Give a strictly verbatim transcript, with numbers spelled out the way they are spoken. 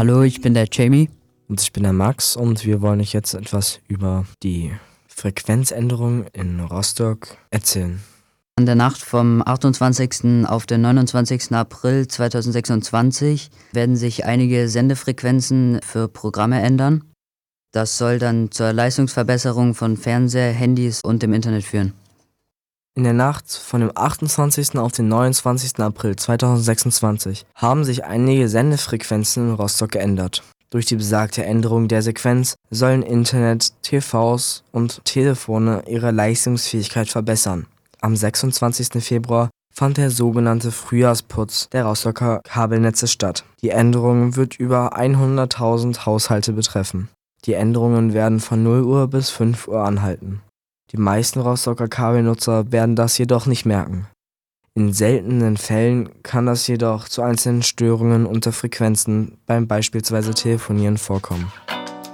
Hallo, ich bin der Jamie. Und ich bin der Max und wir wollen euch jetzt etwas über die Frequenzänderung in Rostock erzählen. In der Nacht vom achtundzwanzigsten auf den neunundzwanzigsten April zweitausendsechsundzwanzig werden sich einige Sendefrequenzen für Programme ändern. Das soll dann zur Leistungsverbesserung von Fernseher, Handys und dem Internet führen. In der Nacht von dem achtundzwanzigsten auf den neunundzwanzigsten April zweitausendsechsundzwanzig haben sich einige Sendefrequenzen in Rostock geändert. Durch die besagte Änderung der Sequenz sollen Internet, T Vs und Telefone ihre Leistungsfähigkeit verbessern. Am sechsundzwanzigsten Februar fand der sogenannte Frühjahrsputz der Rostocker Kabelnetze statt. Die Änderung wird über hunderttausend Haushalte betreffen. Die Änderungen werden von null Uhr bis fünf Uhr anhalten. Die meisten Rostocker Kabelnutzer werden das jedoch nicht merken. In seltenen Fällen kann das jedoch zu einzelnen Störungen unter Frequenzen beim beispielsweise Telefonieren vorkommen.